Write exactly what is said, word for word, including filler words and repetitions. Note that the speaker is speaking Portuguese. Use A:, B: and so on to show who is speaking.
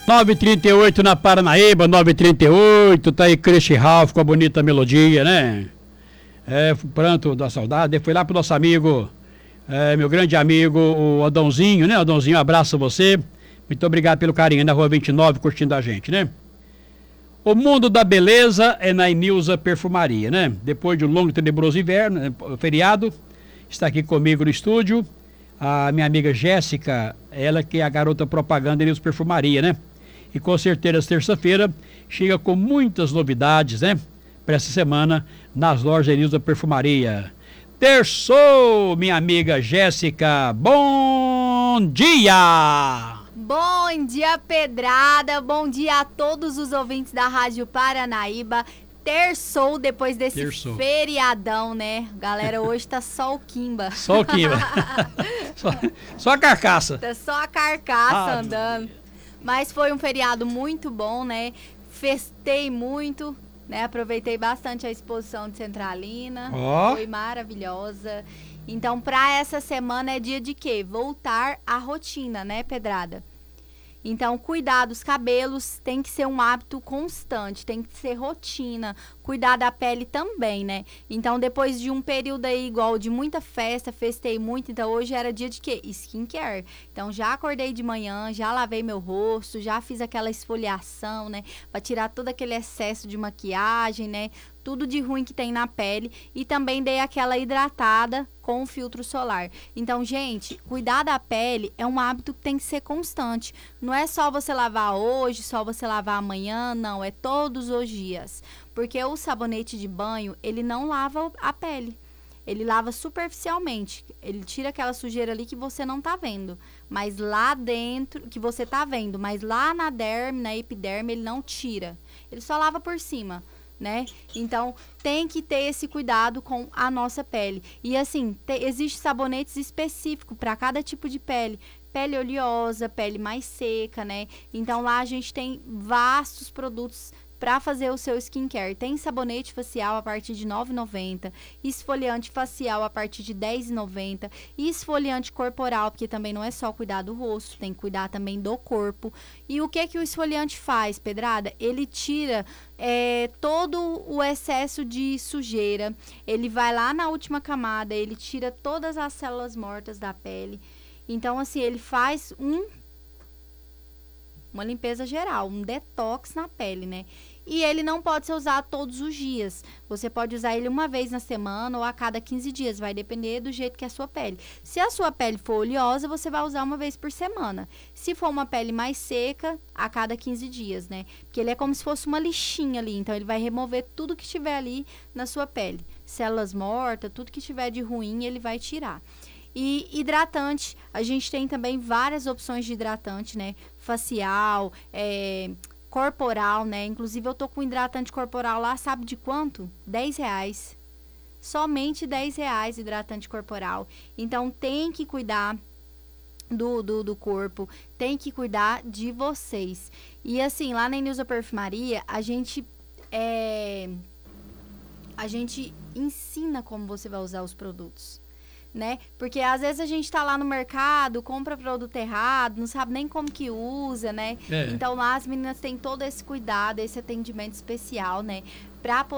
A: nove e trinta e oito na Paranaíba, nove e trinta e oito, tá aí Christy Ralph com a bonita melodia, né? É, Pranto da Saudade, foi lá pro nosso amigo, é, meu grande amigo, o Adãozinho, né? Adãozinho, um abraço a você, muito obrigado pelo carinho, na rua vinte e nove, curtindo a gente, né? O mundo da beleza é na Inilza Perfumaria, né? Depois de um longo e tenebroso inverno, né? Feriado, está aqui comigo no estúdio a minha amiga Jéssica, ela que é a garota propaganda da Inilza Perfumaria, né? E com certeza, terça-feira, chega com muitas novidades, né? Para essa semana, nas lojas da Inilza Perfumaria. Terçou, minha amiga Jéssica, bom dia!
B: Bom dia, Pedrada, bom dia a todos os ouvintes da Rádio Paranaíba. Terçou depois desse Terçou. feriadão, né? Galera, hoje tá só o Kimba.
A: Só o Kimba. só, só a carcaça.
B: Tá só a carcaça
A: ah,
B: andando. Mas foi um feriado muito bom, né? Festei muito, né? Aproveitei bastante a exposição de Centralina.
A: Oh.
B: Foi maravilhosa. Então, para essa semana é dia de quê? Voltar à rotina, né, Pedrada? Então, cuidar dos cabelos tem que ser um hábito constante, tem que ser rotina. Cuidar da pele também, né? Então, depois de um período aí igual de muita festa, festei muito, então hoje era dia de quê? Skincare. Então, já acordei de manhã, já lavei meu rosto, já fiz aquela esfoliação, né? Pra tirar todo aquele excesso de maquiagem, né? Tudo de ruim que tem na pele, e também dei aquela hidratada com o filtro solar. Então, gente, cuidar da pele é um hábito que tem que ser constante. Não é só você lavar hoje, só você lavar amanhã, não, é todos os dias. Porque o sabonete de banho, ele não lava a pele. Ele lava superficialmente. Ele tira aquela sujeira ali que você não tá vendo. Mas lá dentro, que você tá vendo, mas lá na derme, na epiderme, ele não tira. Ele só lava por cima, né? Então, tem que ter esse cuidado com a nossa pele. E assim, te, existe sabonetes específicos para cada tipo de pele. Pele oleosa, pele mais seca, né? Então, lá a gente tem vastos produtos para fazer o seu skincare. Tem sabonete facial a partir de nove reais e noventa centavos, esfoliante facial a partir de dez reais e noventa centavos, e esfoliante corporal, porque também não é só cuidar do rosto, tem que cuidar também do corpo. E o que que o esfoliante faz, Pedrada? Ele tira é, todo o excesso de sujeira, ele vai lá na última camada, ele tira todas as células mortas da pele. Então, assim, ele faz um uma limpeza geral, um detox na pele, né? E ele não pode ser usado todos os dias. Você pode usar ele uma vez na semana ou a cada quinze dias, vai depender do jeito que é a sua pele. Se a sua pele for oleosa, você vai usar uma vez por semana. Se for uma pele mais seca, a cada quinze dias, né? Porque ele é como se fosse uma lixinha ali, então ele vai remover tudo que estiver ali na sua pele. Células mortas, tudo que tiver de ruim, ele vai tirar. E hidratante, a gente tem também várias opções de hidratante, né? Facial, é, corporal, né? Inclusive eu tô com hidratante corporal lá, sabe de quanto? dez reais. Somente dez reais hidratante corporal. Então tem que cuidar do, do, do corpo, tem que cuidar de vocês. E assim, lá na Inilza Perfumaria, a gente é, a gente ensina como você vai usar os produtos, né? Porque às vezes a gente tá lá no mercado, compra produto errado, não sabe nem como que usa, né? É. Então lá as meninas têm todo esse cuidado, esse atendimento especial, né? Pra